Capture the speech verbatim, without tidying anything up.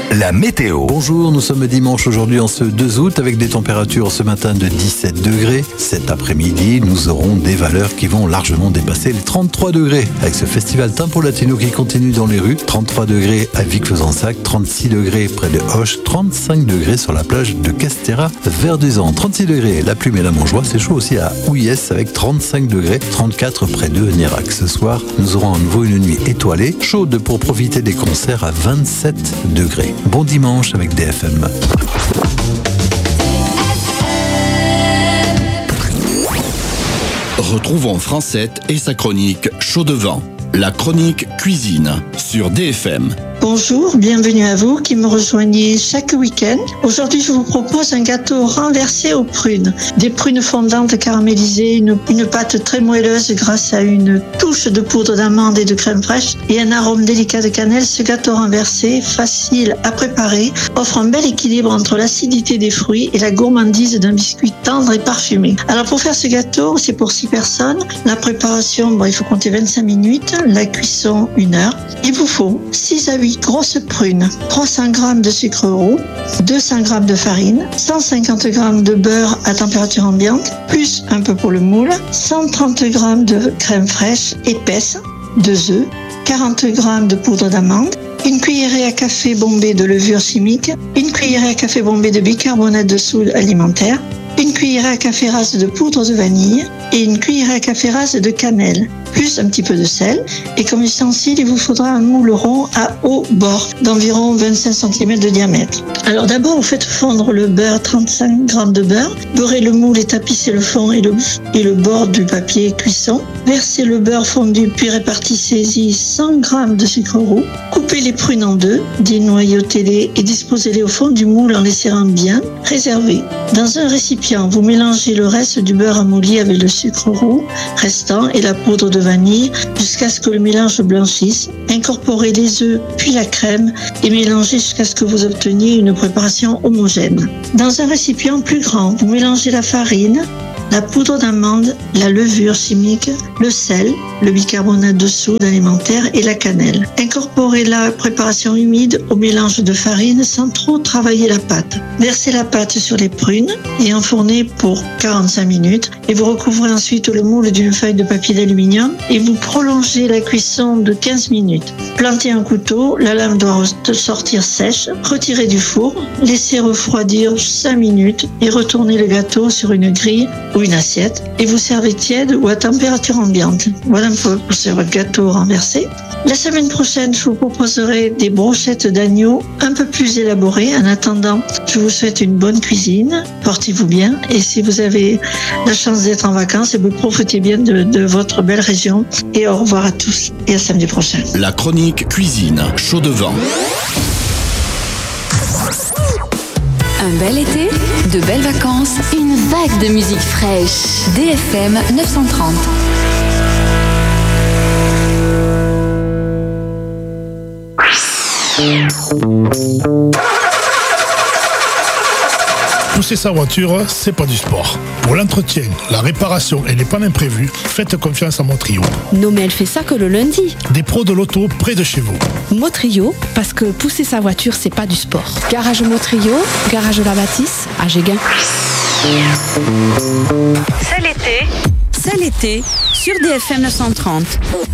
la météo. Bonjour, nous sommes dimanche aujourd'hui en ce deux août avec des températures ce matin de dix-sept degrés. Cet après-midi, nous aurons des valeurs qui vont largement dépasser les trente-trois degrés avec ce festival Tempo Latino qui continue dans les rues. trente-trois degrés à Vic-Fezensac, trente-six degrés près de Auch, trente-cinq degrés sur la plage de Castéra-Verduzan, trente-six degrés La Plume et la Montjoie. C'est chaud aussi à Houillès avec trente-cinq degrés, trente-quatre près de Nérac. Ce soir, nous aurons à nouveau une nuit étoilée, chaude pour profiter des concerts à vingt-sept degrés. Bon dimanche avec D F M. Retrouvons Francette et sa chronique Chaud devant, la chronique cuisine sur D F M. Bonjour, bienvenue à vous qui me rejoignez chaque week-end. Aujourd'hui, je vous propose un gâteau renversé aux prunes. Des prunes fondantes caramélisées, une, une pâte très moelleuse grâce à une touche de poudre d'amande et de crème fraîche et un arôme délicat de cannelle. Ce gâteau renversé, facile à préparer, offre un bel équilibre entre l'acidité des fruits et la gourmandise d'un biscuit tendre et parfumé. Alors pour faire ce gâteau, c'est pour six personnes. La préparation, bon, il faut compter vingt-cinq minutes. La cuisson, une heure. Il vous faut six à huit grosses prunes, trois cents grammes de sucre roux, deux cents grammes de farine, cent cinquante grammes de beurre à température ambiante, plus un peu pour le moule, cent trente grammes de crème fraîche épaisse, deux œufs, quarante grammes de poudre d'amande, une cuillerée à café bombée de levure chimique, une cuillerée à café bombée de bicarbonate de soude alimentaire, une cuillerée à café rase de poudre de vanille et une cuillerée à café rase de cannelle, plus un petit peu de sel. Et comme ustensile, il vous faudra un moule rond à haut bord d'environ vingt-cinq centimètres de diamètre. Alors d'abord, vous faites fondre le beurre, trente-cinq grammes de beurre. Beurrez le moule et tapissez le fond et le, et le bord du papier cuisson. Versez le beurre fondu, puis répartissez-y cent grammes de sucre roux. Coupez les prunes en deux, dénoyautez-les et disposez-les au fond du moule en les serrant bien. Réservez. Dans un récipient, vous mélangez le reste du beurre amolli avec le sucre roux restant et la poudre de vanille jusqu'à ce que le mélange blanchisse. Incorporez les œufs puis la crème et mélangez jusqu'à ce que vous obteniez une préparation homogène. Dans un récipient plus grand, vous mélangez la farine, la poudre d'amande, la levure chimique, le sel, le bicarbonate de soude alimentaire et la cannelle. Incorporez la préparation humide au mélange de farine sans trop travailler la pâte. Versez la pâte sur les prunes et enfournez pour quarante-cinq minutes et vous recouvrez ensuite le moule d'une feuille de papier d'aluminium et vous prolongez la cuisson de quinze minutes. Plantez un couteau, la lame doit sortir sèche, retirez du four, laissez refroidir cinq minutes et retournez le gâteau sur une grille ou une assiette et vous servez tiède ou à température ambiante. Voilà un peu pour ce gâteau renversé. La semaine prochaine, je vous proposerai des brochettes d'agneau un peu plus élaborées. En attendant, je vous souhaite une bonne cuisine. Portez-vous bien et si vous avez la chance d'être en vacances, vous profitez bien de, de votre belle région. Et au revoir à tous et à samedi prochain. La chronique cuisine Chaud devant. Un bel été, de belles vacances, une vague de musique fraîche. D F M neuf cent trente. Pousser sa voiture, c'est pas du sport. Pour l'entretien, la réparation et les pannes imprévues, faites confiance à Motrio. Non mais elle fait ça que le lundi. Des pros de l'auto près de chez vous. Motrio, parce que pousser sa voiture, c'est pas du sport. Garage Motrio, garage La Bâtisse, à Géguin. C'est l'été. C'est l'été sur D F M neuf cent trente.